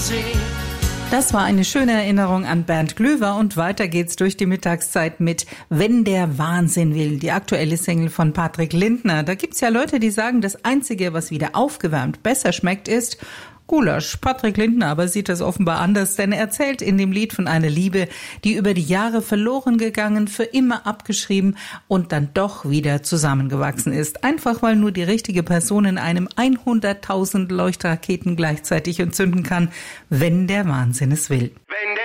Das war eine schöne Erinnerung an Bernd Glöwer und weiter geht's durch die Mittagszeit mit Wenn der Wahnsinn will, die aktuelle Single von Patrick Lindner. Da gibt's ja Leute, die sagen, das Einzige, was wieder aufgewärmt besser schmeckt, ist Gulasch. Patrick Lindner aber sieht das offenbar anders, denn er erzählt in dem Lied von einer Liebe, die über die Jahre verloren gegangen, für immer abgeschrieben und dann doch wieder zusammengewachsen ist. Einfach weil nur die richtige Person in einem 100.000 Leuchtraketen gleichzeitig entzünden kann, wenn der Wahnsinn es will. Wenn der